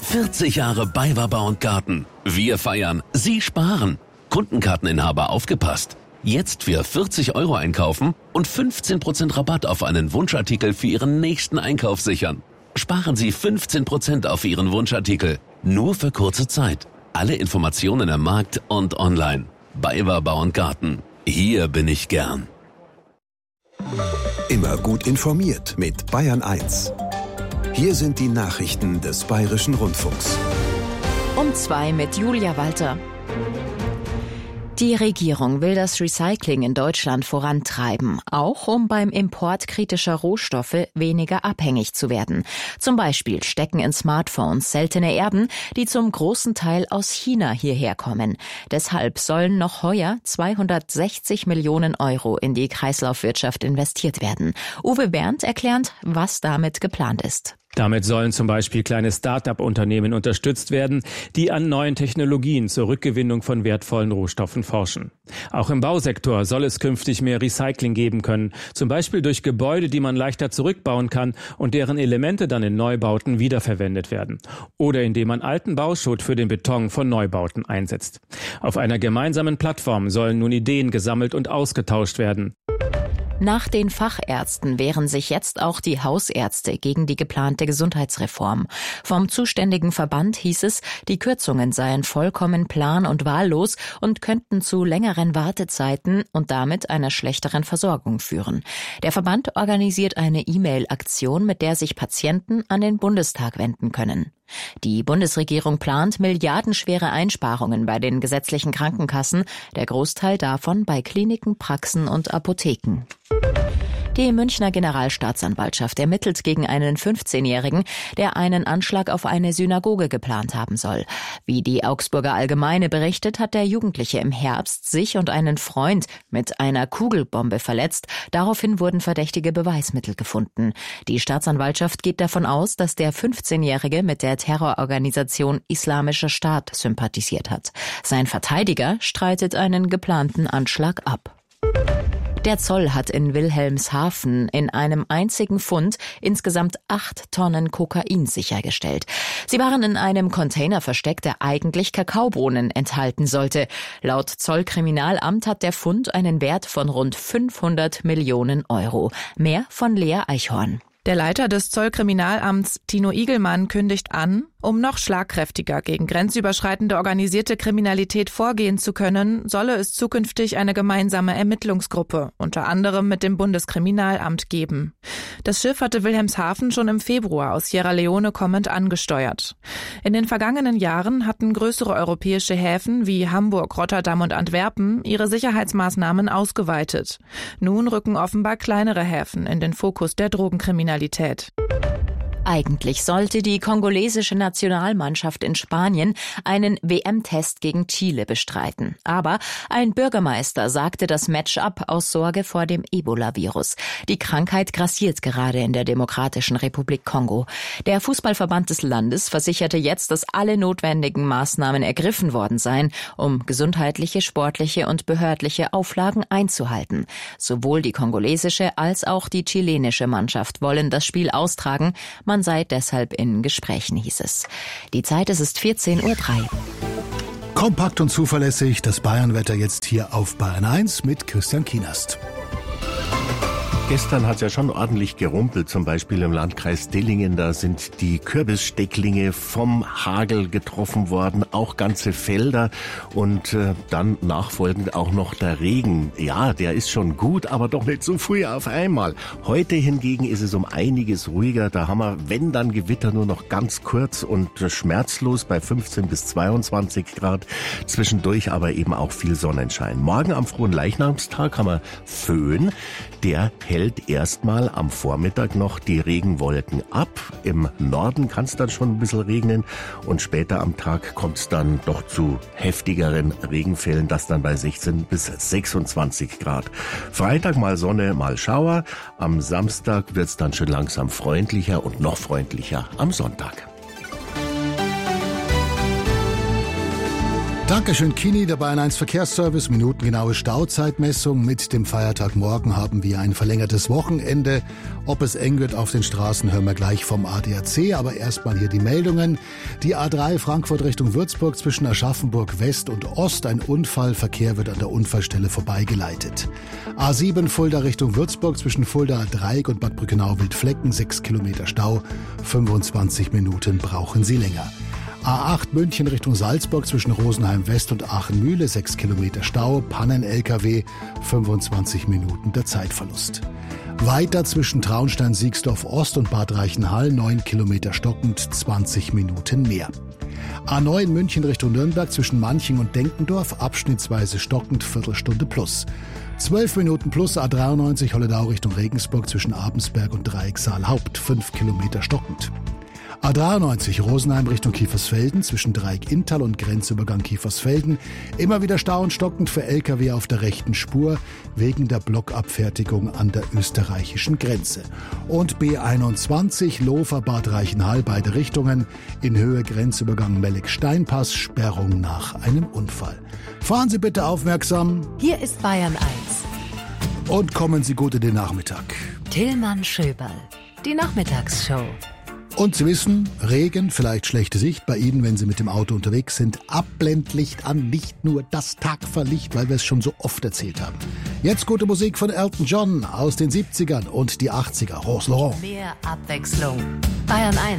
40 Jahre BayWa Bau und Garten. Wir feiern, Sie sparen. Kundenkarteninhaber aufgepasst. Jetzt für 40 € einkaufen und 15% Rabatt auf einen Wunschartikel für Ihren nächsten Einkauf sichern. Sparen Sie 15% auf Ihren Wunschartikel. Nur für kurze Zeit. Alle Informationen am Markt und online. BayWa Bau und Garten. Hier bin ich gern. Immer gut informiert mit Bayern 1. Hier sind die Nachrichten des Bayerischen Rundfunks. Um 2 mit Julia Walter. Die Regierung will das Recycling in Deutschland vorantreiben, auch um beim Import kritischer Rohstoffe weniger abhängig zu werden. Zum Beispiel stecken in Smartphones seltene Erden, die zum großen Teil aus China hierher kommen. Deshalb sollen noch heuer 260 Millionen € in die Kreislaufwirtschaft investiert werden. Uwe Berndt erklärt, was damit geplant ist. Damit sollen zum Beispiel kleine Start-up-Unternehmen unterstützt werden, die an neuen Technologien zur Rückgewinnung von wertvollen Rohstoffen forschen. Auch im Bausektor soll es künftig mehr Recycling geben können, zum Beispiel durch Gebäude, die man leichter zurückbauen kann und deren Elemente dann in Neubauten wiederverwendet werden. Oder indem man alten Bauschutt für den Beton von Neubauten einsetzt. Auf einer gemeinsamen Plattform sollen nun Ideen gesammelt und ausgetauscht werden. Nach den Fachärzten wehren sich jetzt auch die Hausärzte gegen die geplante Gesundheitsreform. Vom zuständigen Verband hieß es, die Kürzungen seien vollkommen plan- und wahllos und könnten zu längeren Wartezeiten und damit einer schlechteren Versorgung führen. Der Verband organisiert eine E-Mail-Aktion, mit der sich Patienten an den Bundestag wenden können. Die Bundesregierung plant milliardenschwere Einsparungen bei den gesetzlichen Krankenkassen, der Großteil davon bei Kliniken, Praxen und Apotheken. Die Münchner Generalstaatsanwaltschaft ermittelt gegen einen 15-Jährigen, der einen Anschlag auf eine Synagoge geplant haben soll. Wie die Augsburger Allgemeine berichtet, hat der Jugendliche im Herbst sich und einen Freund mit einer Kugelbombe verletzt. Daraufhin wurden verdächtige Beweismittel gefunden. Die Staatsanwaltschaft geht davon aus, dass der 15-Jährige mit der Terrororganisation Islamischer Staat sympathisiert hat. Sein Verteidiger streitet einen geplanten Anschlag ab. Der Zoll hat in Wilhelmshaven in einem einzigen Fund insgesamt 8 Tonnen Kokain sichergestellt. Sie waren in einem Container versteckt, der eigentlich Kakaobohnen enthalten sollte. Laut Zollkriminalamt hat der Fund einen Wert von rund 500 Millionen €. Mehr von Lea Eichhorn. Der Leiter des Zollkriminalamts, Tino Igelmann, kündigt an, um noch schlagkräftiger gegen grenzüberschreitende organisierte Kriminalität vorgehen zu können, solle es zukünftig eine gemeinsame Ermittlungsgruppe, unter anderem mit dem Bundeskriminalamt, geben. Das Schiff hatte Wilhelmshaven schon im Februar aus Sierra Leone kommend angesteuert. In den vergangenen Jahren hatten größere europäische Häfen wie Hamburg, Rotterdam und Antwerpen ihre Sicherheitsmaßnahmen ausgeweitet. Nun rücken offenbar kleinere Häfen in den Fokus der Drogenkriminalität. Eigentlich sollte die kongolesische Nationalmannschaft in Spanien einen WM-Test gegen Chile bestreiten. Aber ein Bürgermeister sagte das Match ab aus Sorge vor dem Ebola-Virus. Die Krankheit grassiert gerade in der Demokratischen Republik Kongo. Der Fußballverband des Landes versicherte jetzt, dass alle notwendigen Maßnahmen ergriffen worden seien, um gesundheitliche, sportliche und behördliche Auflagen einzuhalten. Sowohl die kongolesische als auch die chilenische Mannschaft wollen das Spiel austragen. Man sei deshalb in Gesprächen, hieß es. Die Zeit, es ist 14:03 Uhr. Kompakt und zuverlässig, das Bayernwetter jetzt hier auf Bayern 1 mit Christian Kienast. Gestern hat es ja schon ordentlich gerumpelt, zum Beispiel im Landkreis Dillingen. Da sind die Kürbisstecklinge vom Hagel getroffen worden, auch ganze Felder und dann nachfolgend auch noch der Regen. Ja, der ist schon gut, aber doch nicht so früh auf einmal. Heute hingegen ist es um einiges ruhiger. Da haben wir, wenn dann Gewitter, nur noch ganz kurz und schmerzlos bei 15 bis 22 Grad. Zwischendurch aber eben auch viel Sonnenschein. Morgen am Fronleichnamstag haben wir Föhn. Der hält erstmal am Vormittag noch die Regenwolken ab. Im Norden kann es dann schon ein bisschen regnen und später am Tag kommt es dann doch zu heftigeren Regenfällen, das dann bei 16 bis 26 Grad. Freitag mal Sonne, mal Schauer. Am Samstag wird es dann schon langsam freundlicher und noch freundlicher am Sonntag. Dankeschön, Kini, der Bayern 1 Verkehrsservice. Minutengenaue Stauzeitmessung. Mit dem Feiertag morgen haben wir ein verlängertes Wochenende. Ob es eng wird auf den Straßen, hören wir gleich vom ADAC. Aber erstmal hier die Meldungen. Die A3 Frankfurt Richtung Würzburg zwischen Aschaffenburg West und Ost. Ein Unfallverkehr wird an der Unfallstelle vorbeigeleitet. A7 Fulda Richtung Würzburg zwischen Fulda Dreieck und Bad Brückenau-Wildflecken. 6 Kilometer Stau. 25 Minuten brauchen Sie länger. A8 München Richtung Salzburg zwischen Rosenheim West und Aachen-Mühle, 6 Kilometer Stau, Pannen-LKW, 25 Minuten der Zeitverlust. Weiter zwischen Traunstein-Siegsdorf Ost und Bad Reichenhall, 9 Kilometer stockend, 20 Minuten mehr. A9 München Richtung Nürnberg zwischen Manching und Denkendorf, abschnittsweise stockend, Viertelstunde plus. 12 Minuten plus A93 Holledau Richtung Regensburg zwischen Abensberg und Dreiecksaal Haupt, 5 Kilometer stockend. A93 Rosenheim Richtung Kiefersfelden zwischen Dreieck-Inntal und Grenzübergang Kiefersfelden. Immer wieder Stau und stockend für Lkw auf der rechten Spur wegen der Blockabfertigung an der österreichischen Grenze. Und B21 Lofer-Bad Reichenhall beide Richtungen. In Höhe Grenzübergang Melleck-Steinpass, Sperrung nach einem Unfall. Fahren Sie bitte aufmerksam. Hier ist Bayern 1. Und kommen Sie gut in den Nachmittag. Tillmann Schöberl, die Nachmittagsshow. Und Sie wissen, Regen, vielleicht schlechte Sicht bei Ihnen, wenn Sie mit dem Auto unterwegs sind. Abblendlicht an, nicht nur das Tagfahrlicht, weil wir es schon so oft erzählt haben. Jetzt gute Musik von Elton John aus den 70ern und die 80er. Rose Laurent. Mehr Abwechslung. Bayern 1.